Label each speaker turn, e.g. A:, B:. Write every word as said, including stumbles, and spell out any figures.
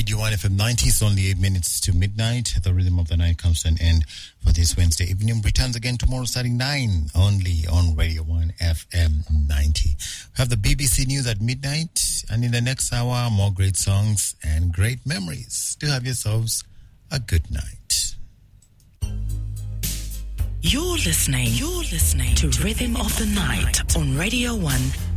A: Radio one F M ninety. It's only eight minutes to midnight. The rhythm of the night comes to an end for this Wednesday evening. Returns again tomorrow starting nine, only on Radio one F M ninety. We have the B B C News at midnight, and in the next hour, more great songs and great memories. Do have yourselves a good night.
B: You're listening, you're listening to Rhythm of the Night on Radio one